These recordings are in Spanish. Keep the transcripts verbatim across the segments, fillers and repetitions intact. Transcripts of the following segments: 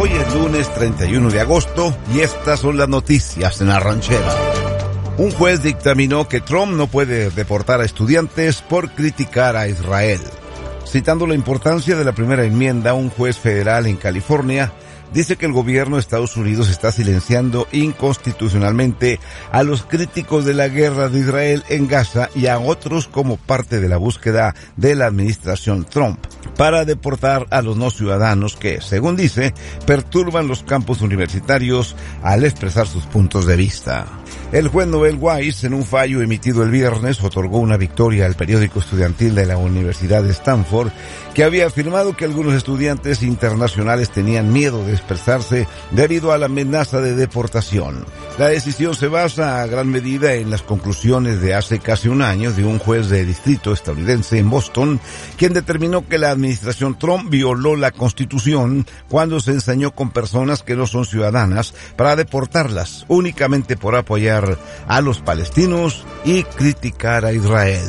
Hoy es lunes treinta y uno de agosto y estas son las noticias en La Ranchera. Un juez dictaminó que Trump no puede deportar a estudiantes por criticar a Israel. Citando la importancia de la primera enmienda, un juez federal en California dice que el gobierno de Estados Unidos está silenciando inconstitucionalmente a los críticos de la guerra de Israel en Gaza y a otros como parte de la búsqueda de la administración Trump para deportar a los no ciudadanos que, según dice, perturban los campus universitarios al expresar sus puntos de vista. El juez Noel Weiss, en un fallo emitido el viernes, otorgó una victoria al periódico estudiantil de la Universidad de Stanford, que había afirmado que algunos estudiantes internacionales tenían miedo de expresarse debido a la amenaza de deportación. La decisión se basa a gran medida en las conclusiones de hace casi un año de un juez de distrito estadounidense en Boston, quien determinó que la administración Trump violó la Constitución cuando se ensañó con personas que no son ciudadanas para deportarlas únicamente por apoyar a los palestinos y criticar a Israel.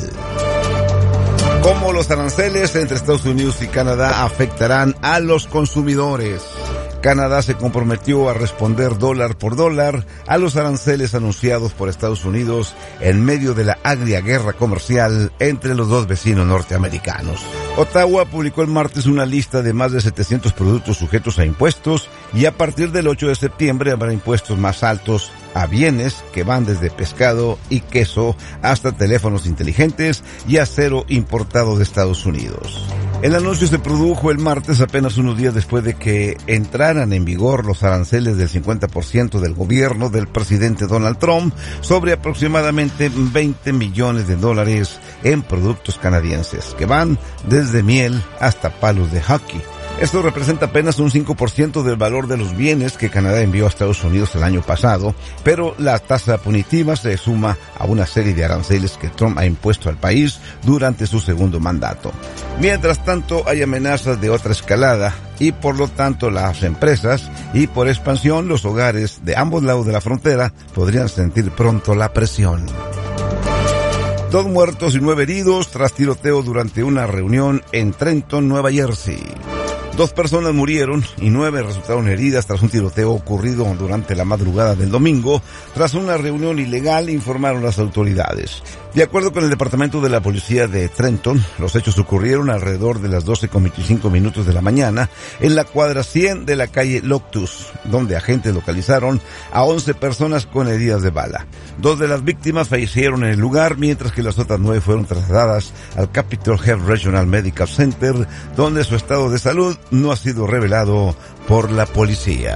¿Cómo los aranceles entre Estados Unidos y Canadá afectarán a los consumidores? Canadá se comprometió a responder dólar por dólar a los aranceles anunciados por Estados Unidos en medio de la agria guerra comercial entre los dos vecinos norteamericanos. Ottawa publicó el martes una lista de más de setecientos productos sujetos a impuestos y a partir del ocho de septiembre habrá impuestos más altos a bienes que van desde pescado y queso hasta teléfonos inteligentes y acero importado de Estados Unidos. El anuncio se produjo el martes apenas unos días después de que entraran en vigor los aranceles del cincuenta por ciento del gobierno del presidente Donald Trump sobre aproximadamente veinte millones de dólares en productos canadienses, que van desde miel hasta palos de hockey. Esto representa apenas un cinco por ciento del valor de los bienes que Canadá envió a Estados Unidos el año pasado, pero la tasa punitiva se suma a una serie de aranceles que Trump ha impuesto al país durante su segundo mandato. Mientras tanto, hay amenazas de otra escalada y por lo tanto las empresas y por expansión los hogares de ambos lados de la frontera podrían sentir pronto la presión. Dos muertos y nueve heridos tras tiroteo durante una reunión en Trenton, Nueva Jersey. Dos personas murieron y nueve resultaron heridas tras un tiroteo ocurrido durante la madrugada del domingo, tras una reunión ilegal, informaron las autoridades. De acuerdo con el departamento de la policía de Trenton, los hechos ocurrieron alrededor de las doce con veinticinco minutos de la mañana en la cuadra cien de la calle Loctus, donde agentes localizaron a once personas con heridas de bala. Dos de las víctimas fallecieron en el lugar, mientras que las otras nueve fueron trasladadas al Capitol Health Regional Medical Center, donde su estado de salud no ha sido revelado por la policía.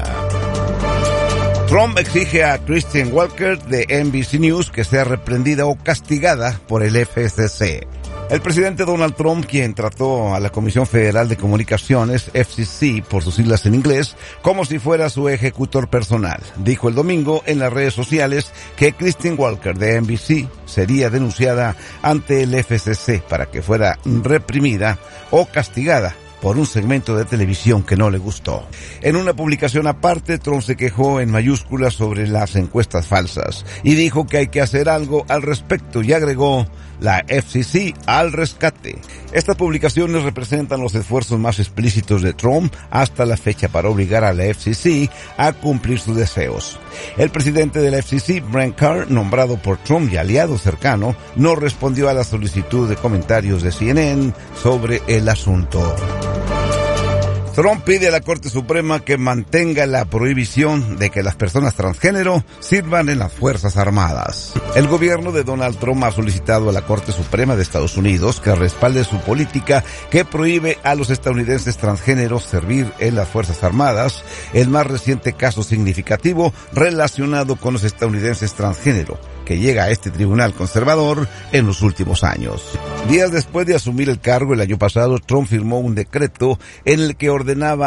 Trump exige a Christine Walker de N B C News que sea reprendida o castigada por el F C C. El presidente Donald Trump, quien trató a la Comisión Federal de Comunicaciones, F C C por sus siglas en inglés, como si fuera su ejecutor personal, dijo el domingo en las redes sociales que Christine Walker de N B C sería denunciada ante el F C C para que fuera reprimida o castigada por un segmento de televisión que no le gustó. En una publicación aparte, Trump se quejó en mayúsculas sobre las encuestas falsas y dijo que hay que hacer algo al respecto y agregó la F C C al rescate. Estas publicaciones representan los esfuerzos más explícitos de Trump hasta la fecha para obligar a la F C C a cumplir sus deseos. El presidente de la F C C, Brent Carr, nombrado por Trump y aliado cercano, no respondió a la solicitud de comentarios de C N N sobre el asunto. Trump pide a la Corte Suprema que mantenga la prohibición de que las personas transgénero sirvan en las Fuerzas Armadas. El gobierno de Donald Trump ha solicitado a la Corte Suprema de Estados Unidos que respalde su política que prohíbe a los estadounidenses transgéneros servir en las Fuerzas Armadas, el más reciente caso significativo relacionado con los estadounidenses transgénero, que llega a este tribunal conservador en los últimos años. Días después de asumir el cargo el año pasado, Trump firmó un decreto en el que ordenaba